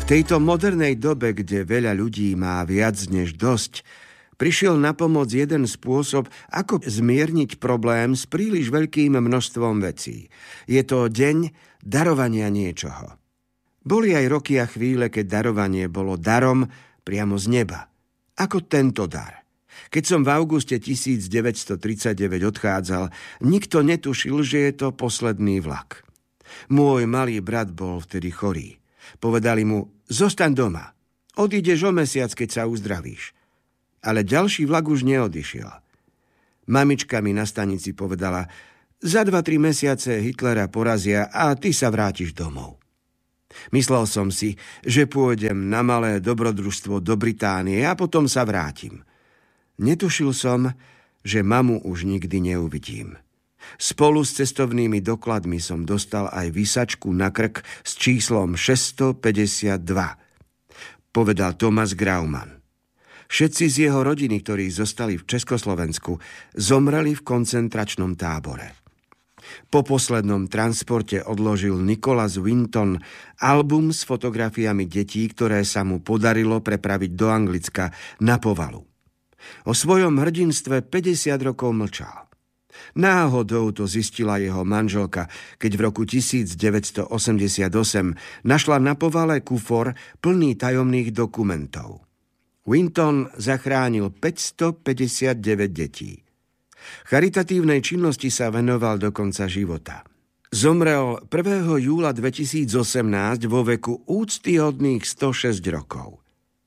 tejto modernej dobe, kde veľa ľudí má viac než dosť, prišiel na pomoc jeden spôsob, ako zmierniť problém s príliš veľkým množstvom vecí. Je to deň darovania niečoho. Boli aj roky a chvíle, keď darovanie bolo darom priamo z neba. Ako tento dar. Keď som v auguste 1939 odchádzal, nikto netušil, že je to posledný vlak. Môj malý brat bol vtedy chorý. Povedali mu, zostaň doma. Odídeš o mesiac, keď sa uzdravíš. Ale ďalší vlak už neodišiel. Mamička mi na stanici povedala, za 2-3 mesiace Hitlera porazia a ty sa vrátiš domov. Myslel som si, že pôjdem na malé dobrodružstvo do Británie a potom sa vrátim. Netušil som, že mamu už nikdy neuvidím. Spolu s cestovnými dokladmi som dostal aj vysačku na krk s číslom 652, povedal Thomas Grauman. Všetci z jeho rodiny, ktorí zostali v Československu, zomreli v koncentračnom tábore. Po poslednom transporte odložil Nicholas Winton album s fotografiami detí, ktoré sa mu podarilo prepraviť do Anglicka na povalu. O svojom hrdinstve 50 rokov mlčal. Náhodou to zistila jeho manželka, keď v roku 1988 našla na povale kufor plný tajomných dokumentov. Winton zachránil 559 detí. Charitatívnej činnosti sa venoval do konca života. Zomrel 1. júla 2018 vo veku úctyhodných 106 rokov.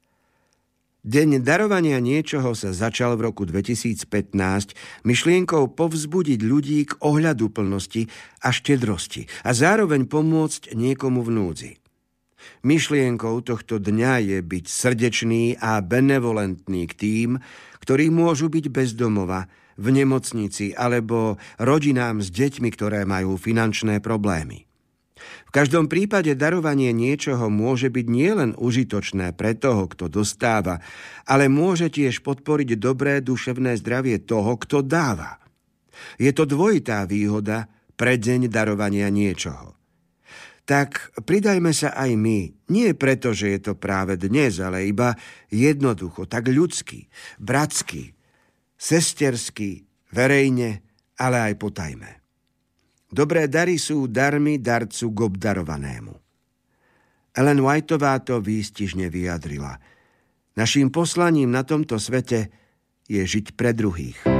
Deň darovania niečoho sa začal v roku 2015 myšlienkou povzbudiť ľudí k ohľaduplnosti a štedrosti a zároveň pomôcť niekomu v núdzi. Myšlienkou tohto dňa je byť srdečný a benevolentný k tým, ktorí môžu byť bez domova, v nemocnici alebo rodinám s deťmi, ktoré majú finančné problémy. V každom prípade darovanie niečoho môže byť nielen užitočné pre toho, kto dostáva, ale môže tiež podporiť dobré duševné zdravie toho, kto dáva. Je to dvojitá výhoda pre deň darovania niečoho. Tak pridajme sa aj my, nie preto, že je to práve dnes, ale iba jednoducho, tak ľudsky, bratsky, sestersky, verejne, ale aj potajme. Dobré dary sú darmi darcu k obdarovanému. Ellen Whiteová to výstižne vyjadrila. Naším poslaním na tomto svete je žiť pre druhých.